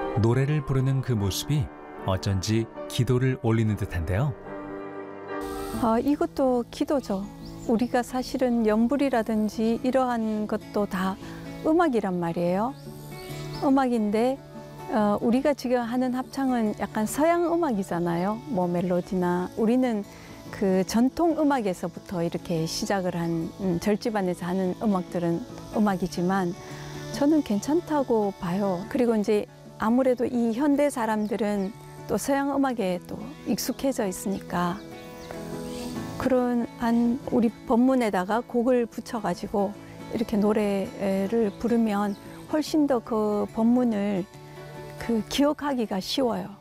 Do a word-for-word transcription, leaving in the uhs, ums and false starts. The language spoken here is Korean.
노래를 부르는 그 모습이 어쩐지 기도를 올리는 듯한데요. 아, 이것도 기도죠. 우리가 사실은 연불이라든지 이러한 것도 다 음악이란 말이에요. 음악인데 어, 우리가 지금 하는 합창은 약간 서양 음악이잖아요. 뭐 멜로디나 우리는 그 전통 음악에서부터 이렇게 시작을 한 음, 절집안에서 하는 음악들은 음악이지만 저는 괜찮다고 봐요. 그리고 이제 아무래도 이 현대 사람들은 또 서양 음악에 또 익숙해져 있으니까 그런 한 우리 법문에다가 곡을 붙여가지고 이렇게 노래를 부르면 훨씬 더 그 법문을 그 기억하기가 쉬워요.